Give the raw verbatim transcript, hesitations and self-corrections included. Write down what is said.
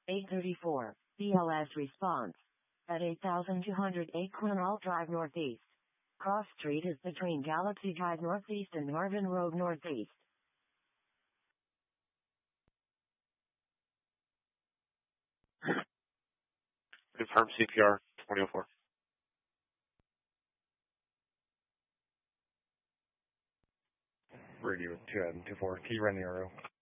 eight thirty-four, B L S response. At eight thousand two hundred eight Quinault Drive Northeast. Cross Street is between Galaxy Drive Northeast and Marvin Road Northeast. Confirm C P R twenty oh four. Radio two two four, T Reniero.